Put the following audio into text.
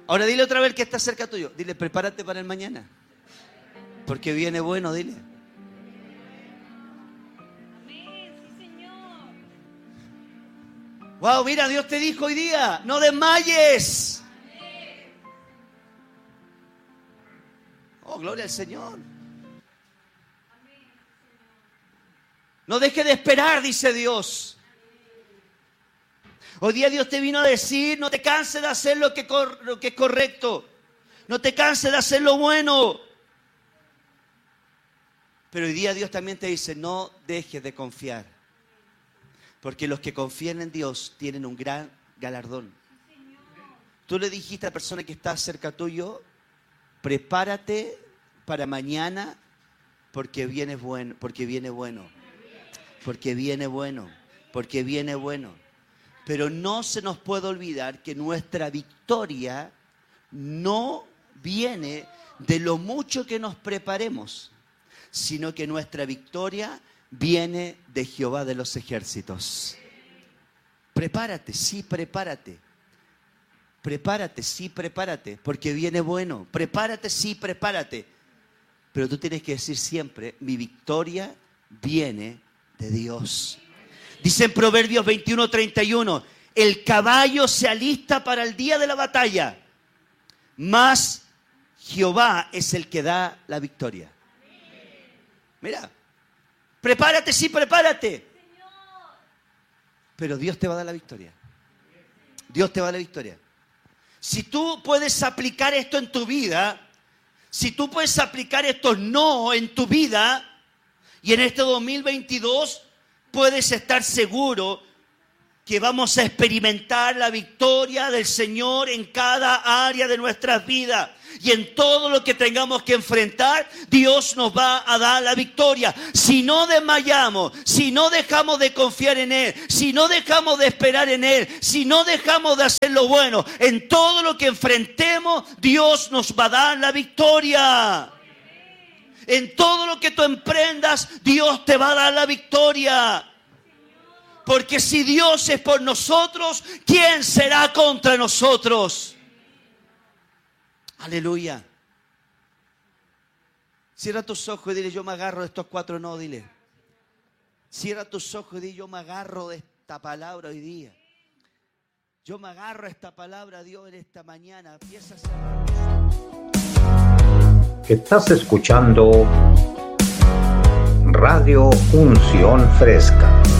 Ahora dile otra vez que está cerca tuyo. Dile, prepárate para el mañana. Porque viene bueno, dile. Wow, mira, Dios te dijo hoy día, no desmayes. Oh, gloria al Señor. No deje de esperar, dice Dios. Hoy día Dios te vino a decir, no te canses de hacer lo que es correcto. No te canses de hacer lo bueno. Pero hoy día Dios también te dice, no dejes de confiar. Porque los que confían en Dios tienen un gran galardón. Tú le dijiste a la persona que está cerca tuyo, prepárate para mañana porque viene bueno, porque viene bueno. Porque viene bueno, porque viene bueno. Pero no se nos puede olvidar que nuestra victoria no viene de lo mucho que nos preparemos, sino que nuestra victoria viene de Jehová de los ejércitos. Prepárate, sí, prepárate. Prepárate, sí, prepárate, porque viene bueno. Prepárate, sí, prepárate. Pero tú tienes que decir siempre, mi victoria viene de Dios. Dice en Proverbios 21:31, el caballo se alista para el día de la batalla, mas Jehová es el que da la victoria. Mira, prepárate, sí, prepárate. Pero Dios te va a dar la victoria. Dios te va a dar la victoria. Si tú puedes aplicar esto en tu vida, si tú puedes aplicar estos no en tu vida, y en este 2022 puedes estar seguro que vamos a experimentar la victoria del Señor en cada área de nuestras vidas. Y en todo lo que tengamos que enfrentar, Dios nos va a dar la victoria. Si no desmayamos, si no dejamos de confiar en Él, si no dejamos de esperar en Él, si no dejamos de hacer lo bueno, en todo lo que enfrentemos, Dios nos va a dar la victoria. En todo lo que tú emprendas, Dios te va a dar la victoria. Porque si Dios es por nosotros, ¿quién será contra nosotros? Aleluya. Cierra tus ojos y dile, yo me agarro de estos 4 no, dile. Cierra tus ojos y dile, yo me agarro de esta palabra hoy día. Yo me agarro a esta palabra, Dios, en esta mañana. Empieza a cerrar. Estás escuchando Radio Unción Fresca.